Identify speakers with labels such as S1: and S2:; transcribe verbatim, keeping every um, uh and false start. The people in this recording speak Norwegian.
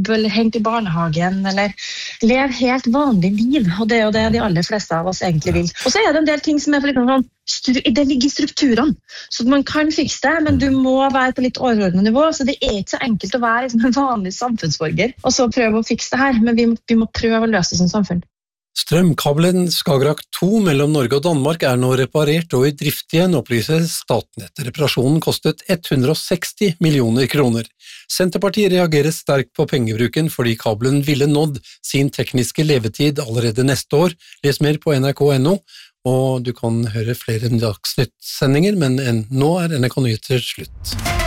S1: eller hente i barnehagen, eller leve helt vanlig liv, og det er jo det de aller fleste av oss egentlig vil. Og så er det en del ting som er for litt sånn, det ligger i strukturene, så man kan fikse det, men du må være på litt overordnet nivå, så det er ikke så enkelt å være liksom, en vanlig samfunnsborger, og så prøve å fikse det her, men vi, vi må prøve å løse det som samfunn.
S2: Strømkabelen Skagerrak to mellom Norge og Danmark er nå reparert og i drift igjen, opplyser Statnett. Reparasjonen kostet hundre og seksti millioner kroner. Senterpartiet reagerer sterkt på pengebruken fordi kabelen ville nådd sin tekniske levetid allerede neste år. Les mer på N R K punktum N O, og du kan høre flere Dagsnytt-sendinger, men nå er N R K Nyheter slutt.